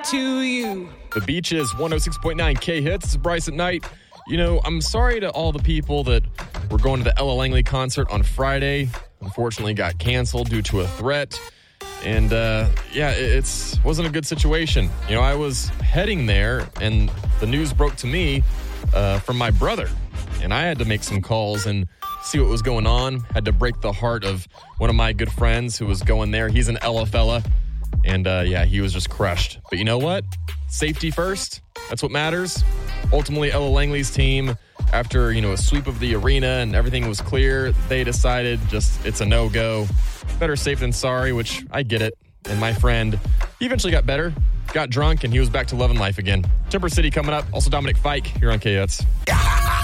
to you. The Beaches, 106.9 K-Hits. It's Bryce at Night. You know, I'm sorry to all the people that were going to the Ella Langley concert on Friday. Unfortunately, got canceled due to a threat. And, it wasn't a good situation. You know, I was heading there, and the news broke to me from my brother. And I had to make some calls and see what was going on. Had to break the heart of one of my good friends who was going there. He's an Ella fella. And, he was just crushed. But you know what? Safety first. That's what matters. Ultimately, Ella Langley's team, after, a sweep of the arena and everything was clear, they decided it's a no-go. Better safe than sorry, which I get it. And my friend, he eventually got better, got drunk, and he was back to loving life again. Timber City coming up. Also, Dominic Fike here on KUTS.